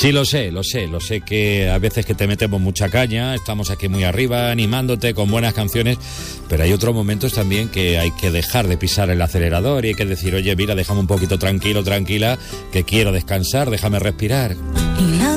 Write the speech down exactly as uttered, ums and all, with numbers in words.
Sí, lo sé, lo sé, lo sé que a veces que te metemos mucha caña, estamos aquí muy arriba, animándote con buenas canciones, pero hay otros momentos también que hay que dejar de pisar el acelerador y hay que decir, oye, mira, déjame un poquito tranquilo, tranquila, que quiero descansar, déjame respirar.